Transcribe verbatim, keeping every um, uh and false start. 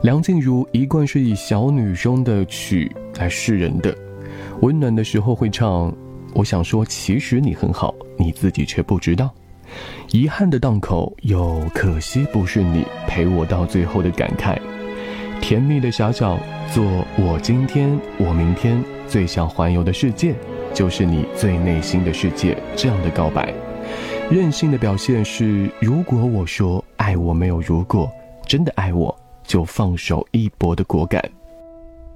梁静茹一贯是以小女生的曲来示人的，温暖的时候会唱，我想说其实你很好，你自己却不知道。遗憾的档口有可惜不是你陪我到最后的感慨。甜蜜的小小做我今天我明天最想环游的世界，就是你最内心的世界，这样的告白。任性的表现是，如果我说爱我没有如果，真的爱我就放手一搏的果敢。